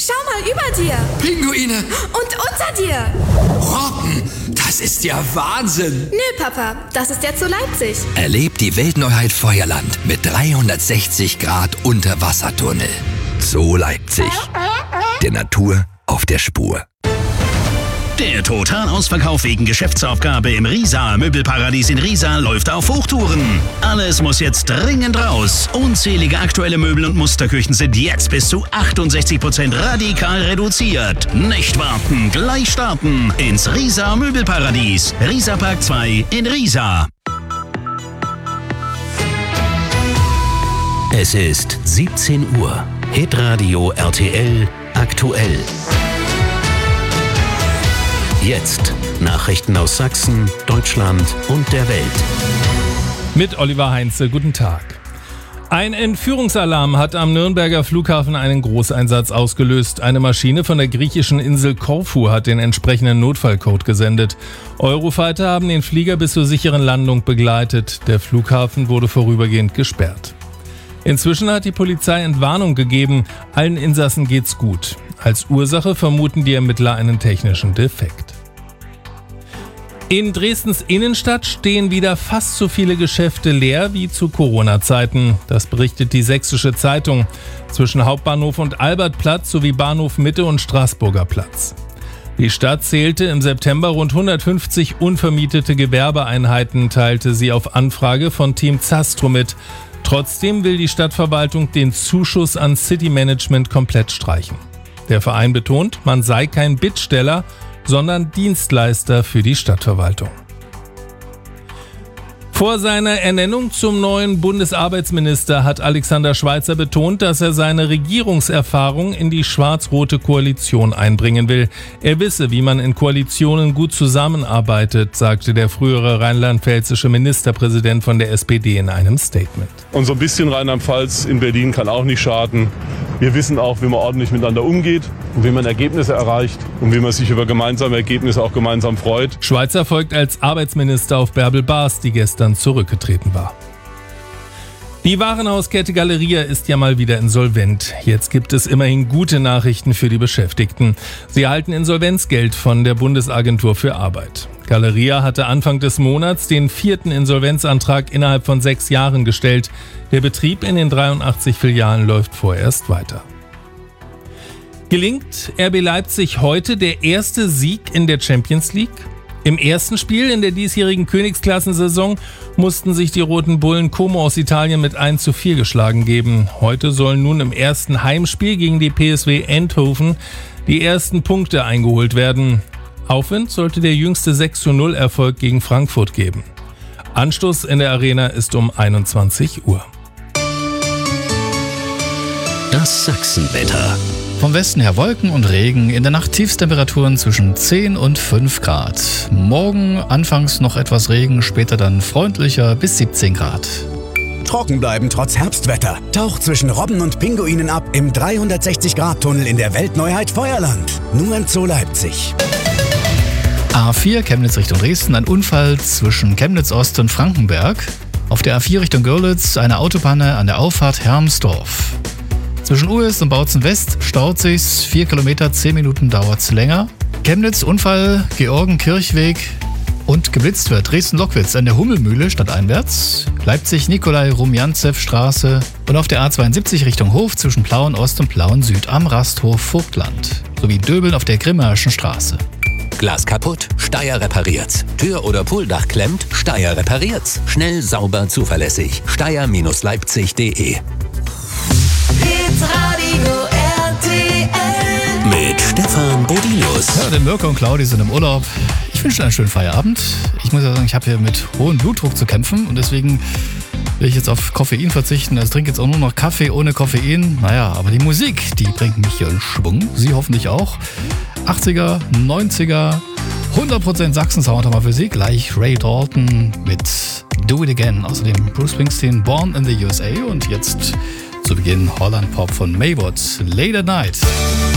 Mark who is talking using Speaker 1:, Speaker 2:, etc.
Speaker 1: Schau mal, über dir.
Speaker 2: Pinguine.
Speaker 1: Und unter dir.
Speaker 2: Robben, das ist ja Wahnsinn.
Speaker 1: Nö, Papa, das ist der Zoo Leipzig.
Speaker 2: Erlebt die Weltneuheit Feuerland mit 360 Grad Unterwassertunnel. Zoo Leipzig. Der Natur auf der Spur.
Speaker 3: Der Totalausverkauf wegen Geschäftsaufgabe im Riesa Möbelparadies in Riesa läuft auf Hochtouren. Alles muss jetzt dringend raus. Unzählige aktuelle Möbel und Musterküchen sind jetzt bis zu 68% radikal reduziert. Nicht warten, gleich starten ins Riesa Möbelparadies. Riesa Park 2 in Riesa.
Speaker 4: Es ist 17 Uhr. Hitradio RTL aktuell. Jetzt Nachrichten aus Sachsen, Deutschland und der Welt.
Speaker 5: Mit Oliver Heinze, guten Tag. Ein Entführungsalarm hat am Nürnberger Flughafen einen Großeinsatz ausgelöst. Eine Maschine von der griechischen Insel Korfu hat den entsprechenden Notfallcode gesendet. Eurofighter haben den Flieger bis zur sicheren Landung begleitet. Der Flughafen wurde vorübergehend gesperrt. Inzwischen hat die Polizei Entwarnung gegeben. Allen Insassen geht's gut. Als Ursache vermuten die Ermittler einen technischen Defekt. In Dresdens Innenstadt stehen wieder fast so viele Geschäfte leer wie zu Corona-Zeiten. Das berichtet die Sächsische Zeitung. Zwischen Hauptbahnhof und Albertplatz sowie Bahnhof Mitte und Straßburger Platz. Die Stadt zählte im September rund 150 unvermietete Gewerbeeinheiten, teilte sie auf Anfrage von Team Zastro mit. Trotzdem will die Stadtverwaltung den Zuschuss an City Management komplett streichen. Der Verein betont, man sei kein Bittsteller, sondern Dienstleister für die Stadtverwaltung. Vor seiner Ernennung zum neuen Bundesarbeitsminister hat Alexander Schweitzer betont, dass er seine Regierungserfahrung in die schwarz-rote Koalition einbringen will. Er wisse, wie man in Koalitionen gut zusammenarbeitet, sagte der frühere rheinland-pfälzische Ministerpräsident von der SPD in einem Statement.
Speaker 6: Und so ein bisschen Rheinland-Pfalz in Berlin kann auch nicht schaden. Wir wissen auch, wie man ordentlich miteinander umgeht und wie man Ergebnisse erreicht und wie man sich über gemeinsame Ergebnisse auch gemeinsam freut.
Speaker 5: Schweitzer folgt als Arbeitsminister auf Bärbel Baas, die gestern zurückgetreten war. Die Warenhauskette Galeria ist ja mal wieder insolvent. Jetzt gibt es immerhin gute Nachrichten für die Beschäftigten. Sie erhalten Insolvenzgeld von der Bundesagentur für Arbeit. Galeria hatte Anfang des Monats den 4. Insolvenzantrag innerhalb von 6 Jahren gestellt. Der Betrieb in den 83 Filialen läuft vorerst weiter. Gelingt RB Leipzig heute der erste Sieg in der Champions League? Im ersten Spiel in der diesjährigen Königsklassensaison mussten sich die Roten Bullen Como aus Italien mit 1:4 geschlagen geben. Heute sollen nun im ersten Heimspiel gegen die PSV Eindhoven die ersten Punkte eingeholt werden. Aufwind sollte der jüngste 6:0 Erfolg gegen Frankfurt geben. Anstoß in der Arena ist um 21 Uhr.
Speaker 4: Das Sachsenwetter.
Speaker 7: Vom Westen her Wolken und Regen, in der Nacht Tiefstemperaturen zwischen 10 und 5 Grad. Morgen anfangs noch etwas Regen, später dann freundlicher bis 17 Grad.
Speaker 8: Trocken bleiben trotz Herbstwetter. Taucht zwischen Robben und Pinguinen ab im 360-Grad-Tunnel in der Weltneuheit Feuerland. Nur im Zoo Leipzig.
Speaker 7: A4 Chemnitz Richtung Dresden, ein Unfall zwischen Chemnitz Ost und Frankenberg. Auf der A4 Richtung Görlitz eine Autopanne an der Auffahrt Hermsdorf. Zwischen Ues und Bautzen West staut sich's, 4 Kilometer, 10 Minuten dauert's länger. Chemnitz Unfall, Georgenkirchweg und geblitzt wird Dresden-Lockwitz an der Hummelmühle stadteinwärts. Leipzig Nikolai-Rumjantsew-Straße und auf der A72 Richtung Hof zwischen Plauen Ost und Plauen Süd am Rasthof Vogtland. Sowie Döbeln auf der Grimmerschen Straße.
Speaker 4: Glas kaputt? Steyr repariert's. Tür- oder Pooldach klemmt? Steyr repariert's. Schnell, sauber, zuverlässig. Steyr-leipzig.de.
Speaker 1: Hitradio RTL.
Speaker 4: Mit Stefan Bodinus.
Speaker 7: Ja, der Mirko und Claudi sind im Urlaub. Ich wünsche einen schönen Feierabend. Ich muss ja sagen, ich habe hier mit hohem Blutdruck zu kämpfen und deswegen will ich jetzt auf Koffein verzichten. Also trinke jetzt auch nur noch Kaffee ohne Koffein. Naja, aber die Musik, die bringt mich hier in Schwung. Sie hoffentlich auch. 80er, 90er, 100% Sachsen-Sound haben wir für Sie. Gleich Ray Dalton mit Do It Again. Außerdem Bruce Springsteen, Born in the USA. Und jetzt zu Beginn Holland Pop von Maywood, Late at Night.